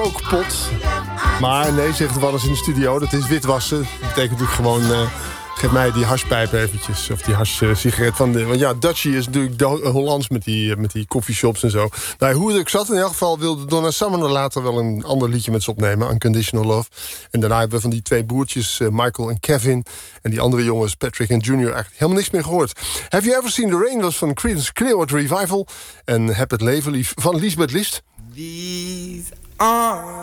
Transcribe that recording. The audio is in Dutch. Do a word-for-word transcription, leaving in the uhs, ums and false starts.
rookpot. Maar nee, zegt Wannes in de studio, dat is witwassen. Dat betekent natuurlijk gewoon... Uh, geef mij die hashpijp eventjes. Of die hash-sigaret van de... Want ja, Dutchie is natuurlijk de Hollands met die, met die coffeeshops en zo. Nou, hoe het ook zat, in elk geval wilde Donna Summer later wel een ander liedje met ze opnemen. Unconditional Love. En daarna hebben we van die twee broertjes, uh, Michael en Kevin. En die andere jongens, Patrick en Junior, eigenlijk helemaal niks meer gehoord. Have You Ever Seen the Rain was van Creedence Clearwater Revival. En Heb het leven lief van Liesbeth List. These are